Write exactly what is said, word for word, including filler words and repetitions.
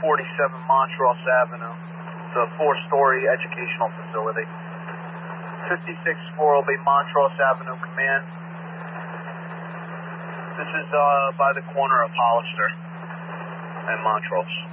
forty-seven Montrose Avenue. It's a four-story educational facility. fifty-six four will be Montrose Avenue, command. This is uh, by the corner of Hollister and Montrose.